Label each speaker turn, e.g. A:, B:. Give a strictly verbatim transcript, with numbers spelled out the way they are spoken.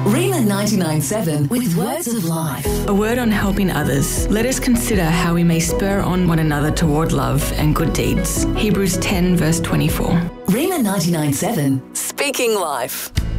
A: Rima ninety-nine seven with words of life.
B: A word on helping others. Let us consider how we may spur on one another toward love and good deeds. Hebrews ten verse twenty-four.
A: Rima ninety-nine seven, speaking life.